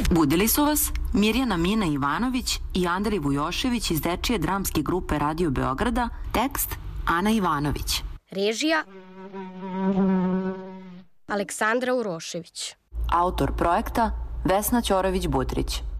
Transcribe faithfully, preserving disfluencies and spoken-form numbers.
Budili su vas Mirjana Mina Ivanović i Andrej Vujošević iz dečije dramske grupe Radio Beograda, tekst Ana Ivanović. Režija Aleksandra Urošević. Autor projekta Vesna Ćorović-Budrić.